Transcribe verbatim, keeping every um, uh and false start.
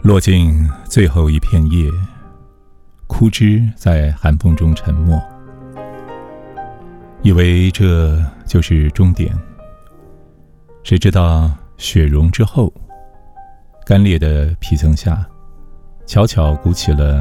落尽最后一片叶，枯枝在寒风中沉默，以为这就是终点，谁知道雪融之后，干裂的皮层下悄悄鼓起了